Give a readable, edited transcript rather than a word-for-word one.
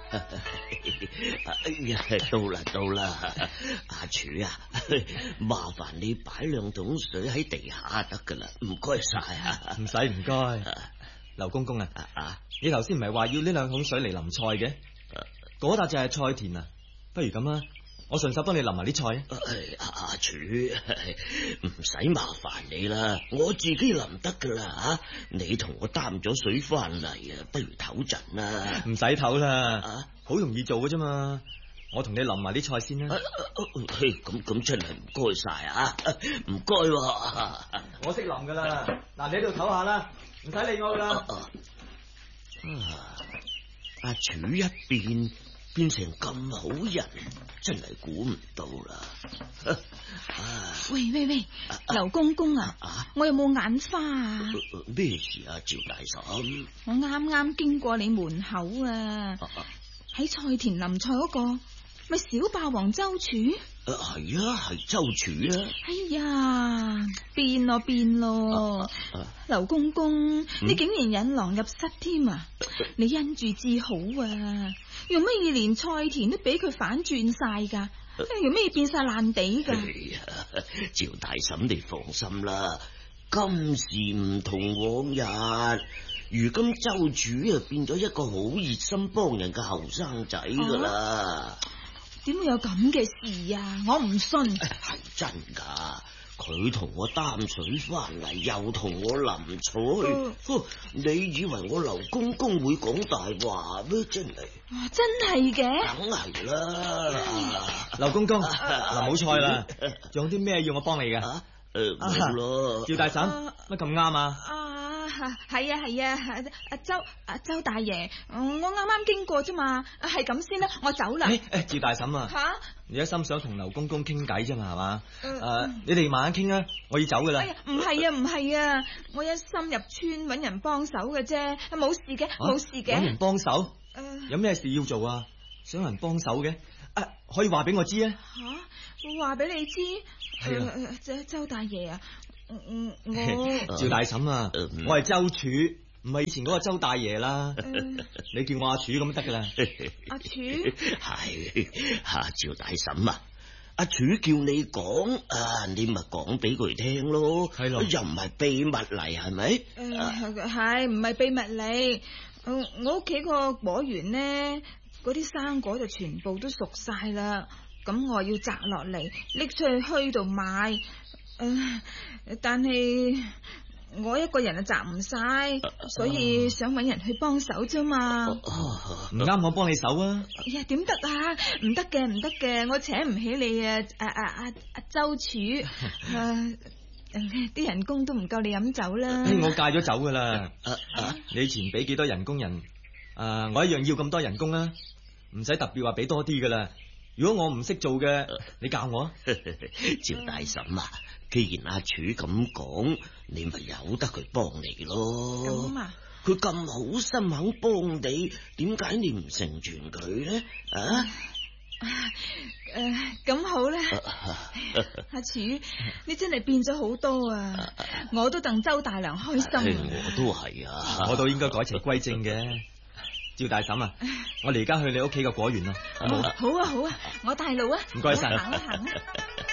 哎呀，到啦，阿柱啊，麻煩你擺兩桶水喺地下得噶啦，唔該晒啊。 唔該，劉公公啊，你頭先唔係話要呢兩桶水嚟淋菜嘅？嗰笪就係菜田啊，不如咁啊，我順手幫你淋埋啲菜啊。 阿柱，唔使麻煩你啦，我自己淋得噶啦吓。你同我擔咗水翻嚟啊，不如唞陣啦。 唔使唞啦，好容易做嘅啫嘛。我同你淋埋啲菜先啦。 咁真係唔該晒啊，唔該。 我識淋噶啦，嗱，你喺度唞下啦，唔使理我噶啦。 阿柱一變成咁好人，真係估唔到啦！ 喂，劉公公啊，我有冇眼花啊？ 咩事啊，趙大嬸？ 我啱啱經過你門口啊，喺菜田淋菜嗰個咪小霸王周柱？ 係啊，係周柱啊！ 哎呀，變咯！劉公公，你竟然引狼入室添啊！你因住至好啊！用乜嘢連菜田都俾佢反轉晒噶？用乜嘢變晒爛地噶？ 趙大嬸，你放心啦，今時唔同往日，如今周柱啊變咗一個好熱心幫人嘅後生仔噶啦。 點會有咁嘅事啊？我唔信。 係真噶，佢同我擔水翻嚟，又同我淋菜。你以為我劉公公會講大話咩？真係， 真係嘅， 梗係啦。 劉公公，淋好菜啦，仲有啲咩要我幫你噶？ 冇咯。 趙大嬸，乜咁啱啊？ 係啊，周大爺，我啱啱經過啫嘛，係咁先啦，我走啦。 趙大嬸啊，你一心想同劉公公傾偈啫嘛，係嘛？你哋慢慢傾啊，我要走噶啦。 唔係啊，我一心入村搵人幫手嘅啫，冇事嘅。搵人幫手？有咩事要做啊？想人幫手嘅？可以話俾我知啊？ 話俾你知？ 係啊， 周大爺啊。 趙大嬸啊，我係周柱，唔係以前嗰個周大爺啦。你叫我阿柱咁得噶啦。 阿柱係趙大嬸啊，阿柱叫你講你咪講俾佢聽咯。係咯，又唔係秘密嚟，係咪？ 係唔係秘密嚟？我屋企個果園呢，嗰啲生果就全部都熟晒啦。咁我要摘落嚟拎出去墟度賣。但係我一個人啊摘唔晒，所以想搵人去幫手啫嘛。 唔啱我幫你手啊？ 哎呀，點得啊？唔得嘅，我請唔起你啊！阿周柱，啲人工都唔夠你飲酒啦。 我戒咗酒噶啦。你以前俾幾多人工人？我一樣要咁多人工啊，唔使特別話俾多啲噶啦。如果我唔識做嘅，你教我啊。 趙大嬸啊，既然阿柱咁講，你咪由得佢幫你咯。 咁啊？ 佢咁好心肯幫你，點解你唔成全佢咧？ 咁好啦。阿柱，你真係變咗好多啊！我都戥周大娘開心。 我都係啊， 我都應該改邪歸正嘅。趙大嬸啊，我哋而家去你屋企個果園啦。 好啊，我帶路啊。 唔該晒。 行。